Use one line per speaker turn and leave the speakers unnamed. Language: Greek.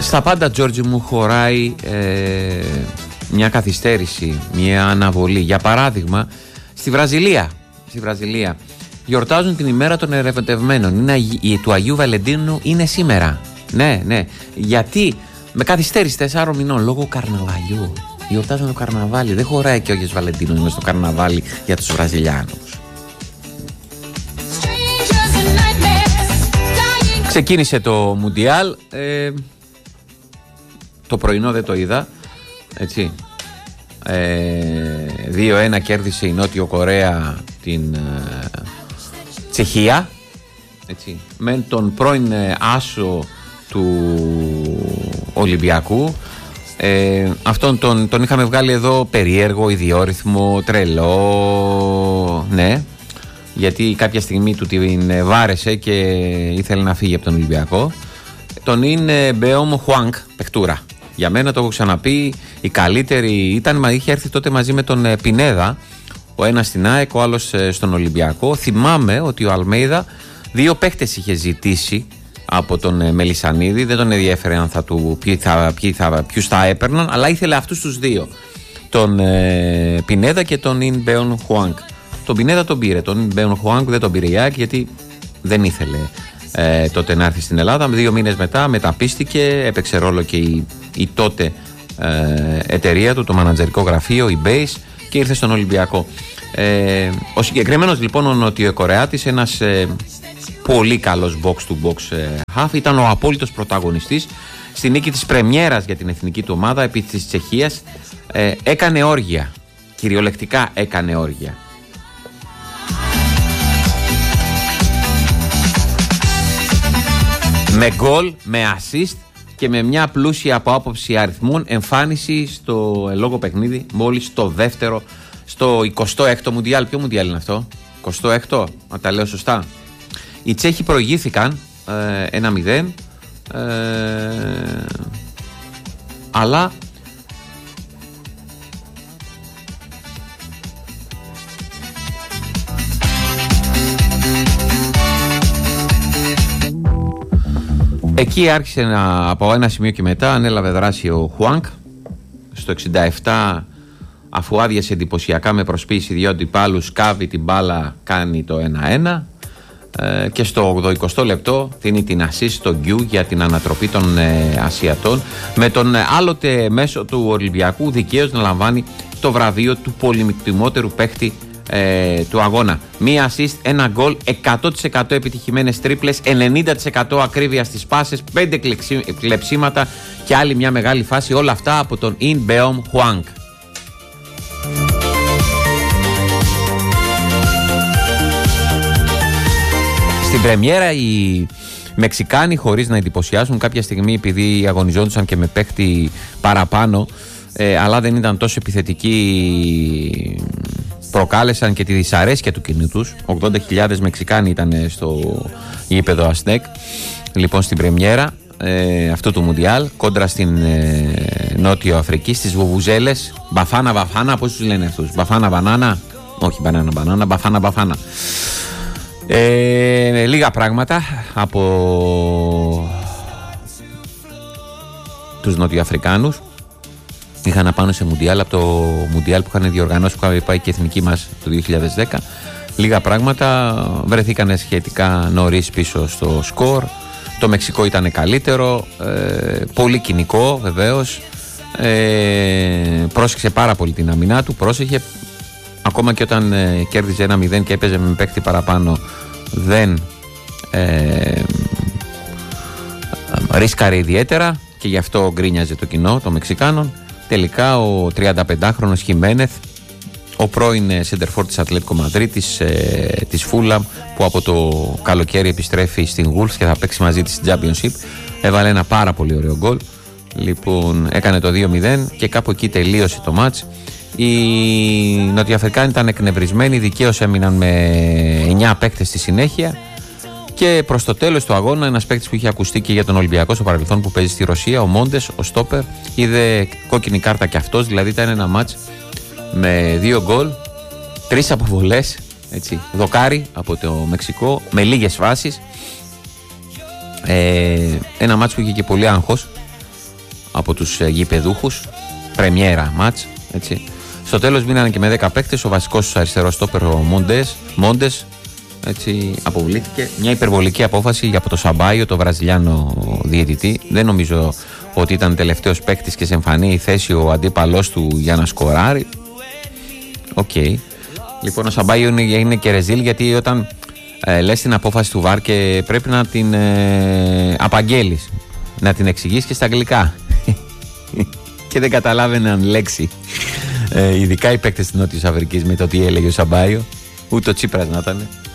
Στα πάντα, Τζόρτζι μου, χωράει μια καθυστέρηση, μια αναβολή. Για παράδειγμα, στη Βραζιλία γιορτάζουν την ημέρα των ερωτευμένων. Του Αγίου Βαλεντίνου είναι σήμερα. Ναι. Γιατί με καθυστέρηση 4 μηνών λόγω καρναβαλιού. Γιορτάζουν το καρναβάλι. Δεν χωράει και ο Αγίος Βαλεντίνος μες στο καρναβάλι για τους Βραζιλιάνους. Ξεκίνησε το Μουντιάλ. Το πρωινό δεν το είδα. Έτσι. 2-1 κέρδισε η Νότιο Κορέα την Τσεχία. Έτσι. Με τον πρώην άσο του Ολυμπιακού. Αυτόν τον είχαμε βγάλει εδώ περίεργο, ιδιόρυθμο, τρελό. Ναι. Γιατί κάποια στιγμή του την βάρεσε και ήθελε να φύγει από τον Ολυμπιακό. Τον είναι Μπεόμ Χουάνκ, παιχτούρα. Για μένα, το έχω ξαναπεί, η καλύτερη ήταν, είχε έρθει τότε μαζί με τον Πινέδα, ο ένας στην ΑΕΚ, ο άλλος στον Ολυμπιακό. Θυμάμαι ότι ο Αλμέιδα 2 παίχτες είχε ζητήσει από τον Μελισσανίδη, δεν τον ενδιέφερε αν ποιους θα έπαιρναν, αλλά ήθελε αυτούς τους 2, τον Πινέδα και τον Ινμπέον Χουάνκ. Τον Πινέδα τον πήρε, τον Ινμπέον Χουάνκ δεν τον πήρε η ΑΕΚ, γιατί δεν ήθελε τότε να έρθει στην Ελλάδα. 2 μήνες μετά μεταπίστηκε, έπαιξε ρόλο και η τότε εταιρεία του, το μανατζερικό γραφείο, η Base, και ήρθε στον Ολυμπιακό. Ο συγκεκριμένος λοιπόν ο Νοτιοκορεάτης, ένας πολύ καλός box to box half, ήταν ο απόλυτος πρωταγωνιστής στη νίκη της πρεμιέρας για την εθνική του ομάδα επί της Τσεχίας. Έκανε όργια, κυριολεκτικά έκανε όργια. Με γκολ, με assist και με μια πλούσια από άποψη αριθμών εμφάνιση στο λόγο παιχνίδι, μόλις το δεύτερο στο 26ο Μουντιάλ. Ποιο Μουντιάλ είναι αυτό? 26ο, αν τα λέω σωστά. Οι Τσέχοι προηγήθηκαν 1-0, αλλά εκεί άρχισε από ένα σημείο και μετά ανέλαβε δράση ο Χουάνκ. Στο 67, αφού άδειασε εντυπωσιακά με προσποίηση 2 αντιπάλους, σκάβει την μπάλα, κάνει το 1-1. Και στο 80 λεπτό δίνει την assist στο Γκιου για την ανατροπή των Ασιατών, με τον άλλοτε μέσο του Ολυμπιακού δικαίως να λαμβάνει το βραβείο του πολυτιμότερου παίχτη του αγώνα. Μία assist, ένα γκολ, 100% επιτυχημένες τρίπλες, 90% ακρίβεια στις πάσες, 5 κλεψίματα και άλλη μια μεγάλη φάση. Όλα αυτά από τον Ινμπέομ Χουάνκ. Στην πρεμιέρα οι Μεξικάνοι, χωρίς να εντυπωσιάσουν κάποια στιγμή, επειδή αγωνιζόντουσαν και με παίχτη παραπάνω, αλλά δεν ήταν τόσο επιθετικοί, προκάλεσαν και τη δυσαρέσκεια του κοινού τους. 80.000 Μεξικάνοι ήταν στο γήπεδο Αστέκ, λοιπόν, στην πρεμιέρα αυτού του Μουντιάλ, κόντρα στην Νότιο Αφρική, στις βουβουζέλες. Μπαφάνα, πώς τους λένε αυτούς? Μπαφάνα μπανάνα? Όχι μπανάνα, μπαφάνα. Λίγα πράγματα από τους Νοτιοαφρικάνους. Είχαν να πάνε σε Μουντιάλ, από το Μουντιάλ που είχαν διοργανώσει, που είχαν πάει και η εθνική μας το 2010. Λίγα πράγματα, βρεθήκαν σχετικά νωρίς πίσω στο σκορ. Το Μεξικό ήταν καλύτερο, πολύ κοινικό βεβαίως, πρόσεξε πάρα πολύ την αμυνά του, πρόσεχε. Ακόμα και όταν κέρδιζε 1-0 και έπαιζε με παίκτη παραπάνω, δεν ρίσκαρε ιδιαίτερα, και γι' αυτό γκρίνιαζε το κοινό των Μεξικάνων. Τελικά ο 35χρονος Χιμένεθ, ο πρώην σεντερφόρ της Ατλέτικο Μαδρίτης, της Φούλαμ, που από το καλοκαίρι επιστρέφει στην Wolves και θα παίξει μαζί της Championship, έβαλε ένα πάρα πολύ ωραίο γκολ. Λοιπόν, έκανε το 2-0 και κάπου εκεί τελείωσε το μάτς. Οι Νοτιοαφρικάνοι ήταν εκνευρισμένοι, δικαίως έμειναν με 9 παίκτες στη συνέχεια. Και προς το τέλος του αγώνα, ένας παίκτης που είχε ακουστεί και για τον Ολυμπιακό στο παρελθόν, που παίζει στη Ρωσία, ο Μόντες, ο στόπερ, είδε κόκκινη κάρτα κι αυτός. Δηλαδή ήταν ένα μάτς με 2 γκολ, 3 αποβολές, έτσι, δοκάρι από το Μεξικό, με λίγες φάσεις. Ένα μάτς που είχε και πολύ άγχος από τους γηπεδούχους. Πρεμιέρα μάτς, έτσι. Στο τέλος μείνανε και με 10 παίκτες. Ο βασικός αριστερός στόπερ, ο Μόντες, έτσι, αποβλήθηκε. Μια υπερβολική απόφαση από το Σαμπάιο, το βραζιλιάνο διαιτητή. Δεν νομίζω ότι ήταν τελευταίος παίκτης και σε εμφανή θέση ο αντίπαλός του για να σκοράρει. Οκ. Λοιπόν, ο Σαμπάιο είναι και ρεζίλ, γιατί όταν λες την απόφαση του ΒΑΡ και πρέπει να την απαγγέλεις, να την εξηγείς και στα αγγλικά και δεν καταλάβαιναν λέξη, ειδικά οι παίκτες της Νότιας Αφρικής, με το τι έλεγε ο Σαμπάιο. Ούτε ο Τσίπρας να ήταν.